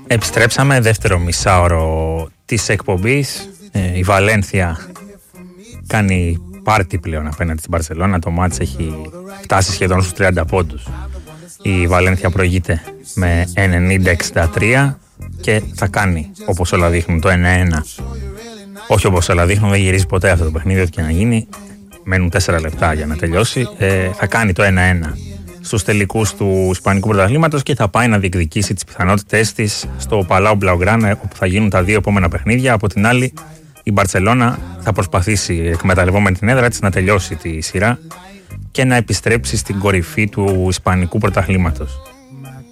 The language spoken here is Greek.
Επιστρέψαμε δεύτερο μισάωρο της εκπομπής. Η Βαλένθια κάνει πάρτι πλέον απέναντι στην Μπαρσελόνα. Το μάτς έχει φτάσει σχεδόν στους 30 πόντους. Η Βαλένθια προηγείται με 90-63 και θα κάνει, όπως όλα δείχνουν, το 1-1. Όχι όπως όλα δείχνουν, δεν γυρίζει ποτέ αυτό το παιχνίδι, ό,τι και να γίνει. Μένουν 4 λεπτά για να τελειώσει. Θα κάνει το 1-1 στους τελικούς του Ισπανικού Πρωταθλήματος και θα πάει να διεκδικήσει τις πιθανότητές της στο Παλάου Μπλαουγκράνα, όπου θα γίνουν τα δύο επόμενα παιχνίδια. Από την άλλη, η Μπαρσελόνα θα προσπαθήσει, εκμεταλλευόμενη την έδρα της, να τελειώσει τη σειρά και να επιστρέψει στην κορυφή του Ισπανικού Πρωταθλήματος.